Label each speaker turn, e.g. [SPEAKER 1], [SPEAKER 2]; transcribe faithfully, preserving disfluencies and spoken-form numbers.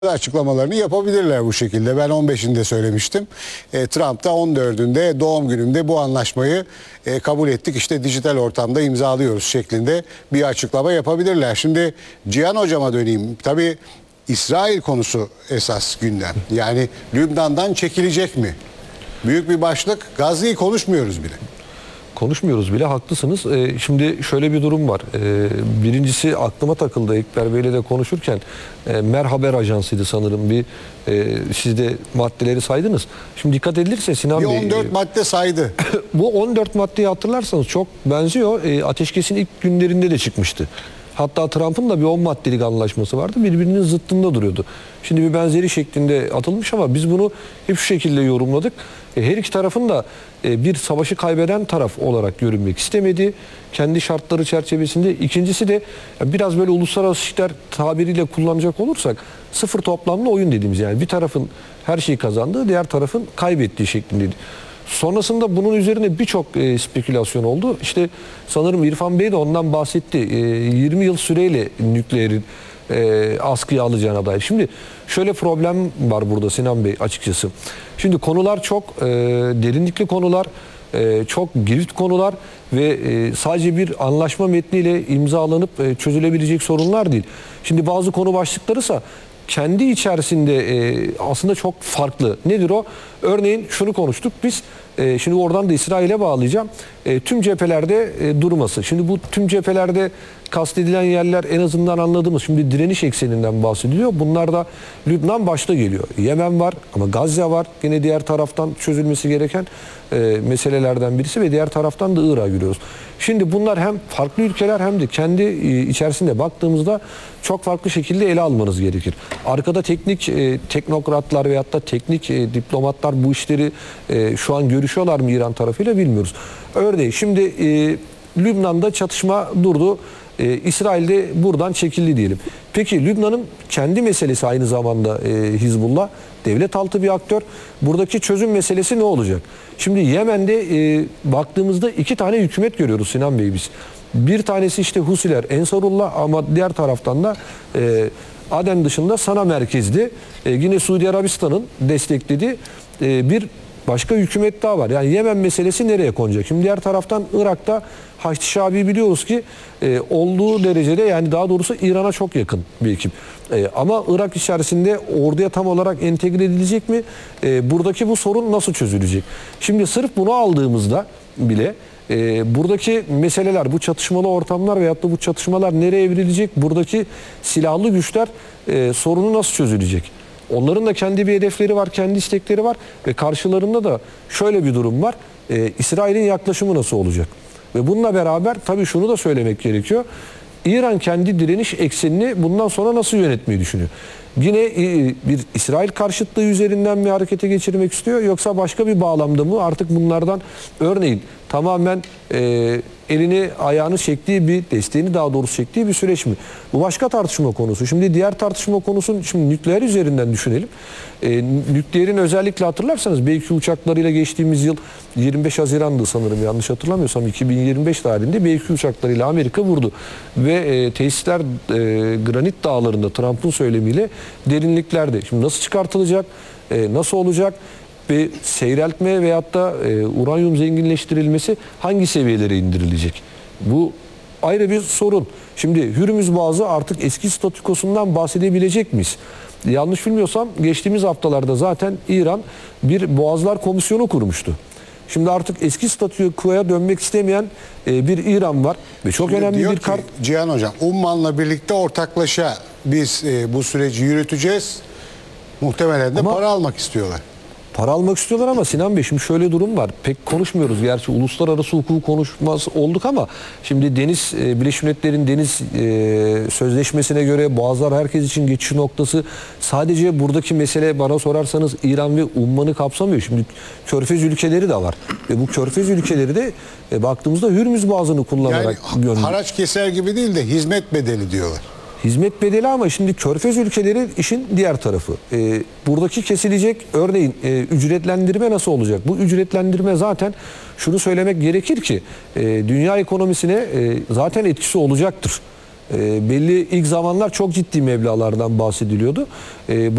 [SPEAKER 1] açıklamalarını yapabilirler bu şekilde. Ben on beşinde söylemiştim. E, Trump da on dördünde doğum günümde bu anlaşmayı e, kabul ettik. İşte dijital ortamda imzalıyoruz şeklinde bir açıklama yapabilirler. Şimdi Cihan Hocam'a döneyim. Tabii İsrail konusu esas gündem. Yani Lübnan'dan çekilecek mi? Büyük bir başlık. Gazze'yi konuşmuyoruz bile.
[SPEAKER 2] Konuşmuyoruz bile, haklısınız. Ee, şimdi şöyle bir durum var. Ee, birincisi aklıma takıldı Ekber Bey'le de konuşurken. E, Mer Haber Ajansı'ydı sanırım. Bir e, siz de maddeleri saydınız. Şimdi dikkat edilirse Sinan
[SPEAKER 1] bir
[SPEAKER 2] Bey...
[SPEAKER 1] on dört madde saydı.
[SPEAKER 2] Bu on dört maddeyi hatırlarsanız çok benziyor. E, ateşkesin ilk günlerinde de çıkmıştı. Hatta Trump'ın da bir on maddelik anlaşması vardı. Birbirinin zıttında duruyordu. Şimdi bir benzeri şeklinde atılmış ama biz bunu hep şu şekilde yorumladık. E, her iki tarafın da e, bir savaşı kaybeden taraf olarak görünmek istemedi. Kendi şartları çerçevesinde. İkincisi de e, biraz böyle uluslararası işler tabiriyle kullanacak olursak sıfır toplamlı oyun dediğimiz, yani bir tarafın her şeyi kazandığı, diğer tarafın kaybettiği şeklindeydi. Sonrasında bunun üzerine birçok e, spekülasyon oldu. İşte sanırım İrfan Bey de ondan bahsetti. E, yirmi yıl süreyle nükleerin e, askıya alacağına dair. Şimdi şöyle problem var burada Sinan Bey açıkçası. Şimdi konular çok e, derinlikli konular, e, çok girift konular ve e, sadece bir anlaşma metniyle imzalanıp e, çözülebilecek sorunlar değil. Şimdi bazı konu başlıklarıysa kendi içerisinde e, aslında çok farklı. Nedir o? Örneğin şunu konuştuk biz. E, şimdi oradan da İsrail'e bağlayacağım. E, tüm cephelerde e, durması. Şimdi bu tüm cephelerde kastedilen yerler en azından anladığımız. Şimdi direniş ekseninden bahsediliyor. Bunlar da Lübnan başta geliyor. Yemen var ama Gazze var. Yine diğer taraftan çözülmesi gereken e, meselelerden birisi ve diğer taraftan da Irak'a giriyoruz. Şimdi bunlar hem farklı ülkeler hem de kendi e, içerisinde baktığımızda çok farklı şekilde ele almanız gerekir. Arkada teknik e, teknokratlar veyahut da teknik e, diplomatlar bu işleri e, şu an görüşüyorlar mı İran tarafıyla bilmiyoruz. Örneğin şimdi e, Lübnan'da çatışma durdu. E, İsrail'de buradan çekildi diyelim. Peki Lübnan'ın kendi meselesi aynı zamanda e, Hizbullah devlet altı bir aktör. Buradaki çözüm meselesi ne olacak? Şimdi Yemen'de e, baktığımızda iki tane hükümet görüyoruz Sinan Bey biz. Bir tanesi işte Husiler, Ensarullah ama diğer taraftan da e, Aden dışında Sana merkezli e, yine Suudi Arabistan'ın desteklediği e, bir başka hükümet daha var. Yani Yemen meselesi nereye konacak? Şimdi diğer taraftan Irak'ta Haçlı Şabi biliyoruz ki e, olduğu derecede, yani daha doğrusu İran'a çok yakın bir ekip. E, ama Irak içerisinde orduya tam olarak entegre edilecek mi? E, buradaki bu sorun nasıl çözülecek? Şimdi sırf bunu aldığımızda bile e, buradaki meseleler, bu çatışmalı ortamlar veyahut da bu çatışmalar nereye evrilecek? Buradaki silahlı güçler e, sorunu nasıl çözülecek? Onların da kendi bir hedefleri var, kendi istekleri var ve karşılarında da şöyle bir durum var. Ee, İsrail'in yaklaşımı nasıl olacak? Ve bununla beraber tabii şunu da söylemek gerekiyor. İran kendi direniş eksenini bundan sonra nasıl yönetmeyi düşünüyor? Yine e, bir İsrail karşıtlığı üzerinden mi harekete geçirmek istiyor, yoksa başka bir bağlamda mı artık bunlardan örneğin tamamen e, elini ayağını çektiği bir, desteğini daha doğrusu çektiği bir süreç mi? Bu başka tartışma konusu. Şimdi diğer tartışma konusun, şimdi nükleer üzerinden düşünelim. E, nükleerin özellikle hatırlarsanız B iki uçaklarıyla geçtiğimiz yıl yirmi beş Haziran'dı sanırım, yanlış hatırlamıyorsam iki bin yirmi beş tarihinde B iki uçaklarıyla Amerika vurdu. Ve e, tesisler e, Granit Dağları'nda Trump'ın söylemiyle derinliklerde. Şimdi nasıl çıkartılacak? E, nasıl olacak? Ve seyreltme veyahut da e, uranyum zenginleştirilmesi hangi seviyelere indirilecek? Bu ayrı bir sorun. Şimdi Hürmüz Boğazı artık eski statükosundan bahsedebilecek miyiz? Yanlış bilmiyorsam geçtiğimiz haftalarda zaten İran bir Boğazlar Komisyonu kurmuştu. Şimdi artık eski statükoya dönmek istemeyen e, bir İran var ve çok
[SPEAKER 1] Şimdi
[SPEAKER 2] önemli bir
[SPEAKER 1] ki,
[SPEAKER 2] kart.
[SPEAKER 1] Cihan Hocam, Umman'la birlikte ortaklaşa biz e, bu süreci yürüteceğiz. Muhtemelen de
[SPEAKER 2] Ama
[SPEAKER 1] para almak istiyorlar.
[SPEAKER 2] Para almak istiyorlar ama Sinan Bey şimdi şöyle durum var. Pek konuşmuyoruz. Gerçi uluslararası hukuku konuşmaz olduk ama şimdi Deniz e, Birleşmiş Milletler'in Deniz e, Sözleşmesi'ne göre Boğazlar herkes için geçiş noktası. Sadece buradaki mesele bana sorarsanız İran ve Umman'ı kapsamıyor. Şimdi Körfez ülkeleri de var. Ve bu Körfez ülkeleri de e, baktığımızda Hürmüz Boğazı'nı kullanarak
[SPEAKER 1] Yani haraç keser gibi değil de hizmet bedeli diyorlar.
[SPEAKER 2] Hizmet bedeli ama şimdi Körfez ülkeleri işin diğer tarafı. Ee, buradaki kesilecek örneğin e, ücretlendirme nasıl olacak? Bu ücretlendirme zaten şunu söylemek gerekir ki e, dünya ekonomisine e, zaten etkisi olacaktır. E, belli ilk zamanlar çok ciddi meblağlardan bahsediliyordu. E,